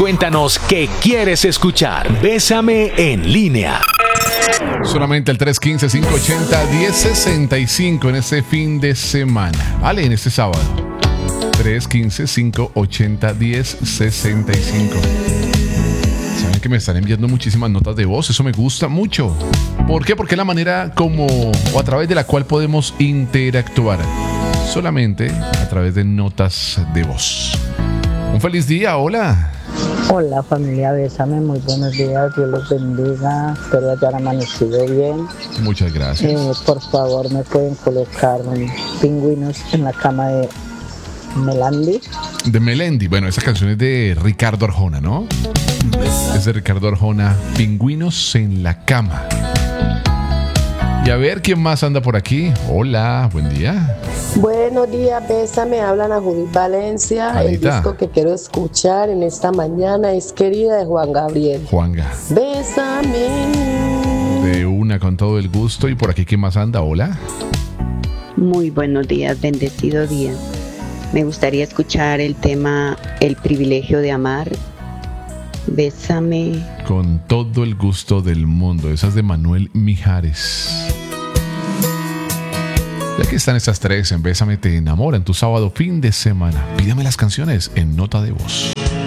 cuéntanos qué quieres escuchar. Bésame en línea. Solamente el 315-580-1065 en este fin de semana. Vale, en este sábado. 315-580-1065. Saben que me están enviando muchísimas notas de voz. Eso me gusta mucho. ¿Por qué? Porque es la manera como o a través de la cual podemos interactuar. Solamente a través de notas de voz. Un feliz día, hola. Hola familia, bésame, muy buenos días, Dios los bendiga, espero hayan amanecido bien. Muchas gracias. Por favor, me pueden colocar pingüinos en la cama de Melendi. De Melendi, bueno, esa canción es de Ricardo Arjona, ¿no? Es de Ricardo Arjona, Pingüinos en la cama. Y a ver, ¿quién más anda por aquí? Hola, buen día. Buenos días, bésame, hablan a Judith Valencia. Anita. El disco que quiero escuchar en esta mañana es Querida de Juan Gabriel. Juanga. Bésame. De una, con todo el gusto. Y por aquí, ¿quién más anda? Hola. Muy buenos días, bendecido día. Me gustaría escuchar el tema El privilegio de amar. Bésame. Con todo el gusto del mundo. Esa es de Manuel Mijares. Ya que están estas 3 en Bésame te enamora en tu sábado fin de semana. Pídeme las canciones en nota de voz.